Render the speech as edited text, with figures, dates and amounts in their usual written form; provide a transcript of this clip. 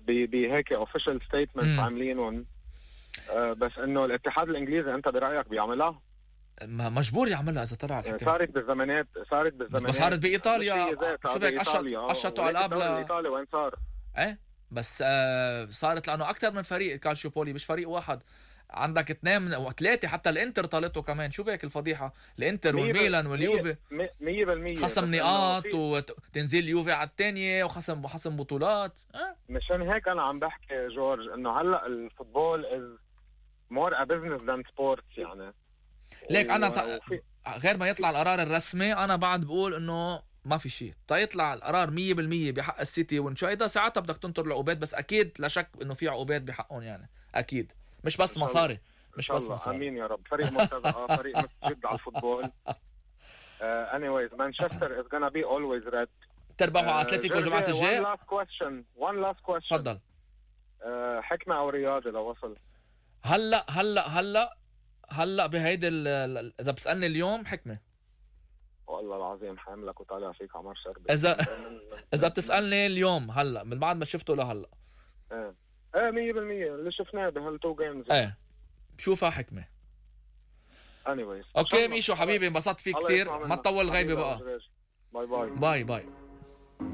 بهيك اوفيشال ستيتمنت عاملينهم. بس انه الاتحاد الانجليزي انت برايك بيعملها؟ مجبور يعملها اذا طلع الحكم. صارت بالزمانات بس صارت بايطاليا. شو بك قشطوا العاب الايطالي وين صار؟ ايه بس صارت لانه اكثر من فريق الكالشيوبولي، مش فريق واحد. عندك 2 و3 حتى الانتر طالته كمان. شو بك الفضيحه؟ الانتر والميلان واليوفي 100% خصم نقاط وتنزيل اليوفي على الثانيه وخصم بطولات. مشان هيك انا عم بحكي جورج انه هلا الفوتبول از مور ا بزنس ذان سبورتس يعني. ليك انا غير ما يطلع القرار الرسمي انا بعد بقول انه ما في شيء. يطلع القرار 100% بحق السيتي وانشو اذا ساعتها بدك تنطر العقوبات، بس اكيد لا شك انه في عقوبات بحقهم يعني اكيد، مش بس مصاري. مش بس مصاري. امين يا رب. فريق مرتزقه فريق مستجد على الفوتبول. anyways مانشستر is gonna be always red. تربحوا على اتلتيكو الجمعة الجاي. one last question تفضل. حكمة او رياضي لو وصل هلا بهيدي اذا بتسالني اليوم حكمة والله العظيم حاملك وطالع فيك عمر شربي. اذا بتسالني اليوم هلا من بعد ما شفته لهلا 100% اللي شفناه بهالتو جيمز بشوفها حكمة. anyways اوكي ميشو حبيبي انبسطت فيك كتير. ما تطول غيبة بقى. باي باي باي باي.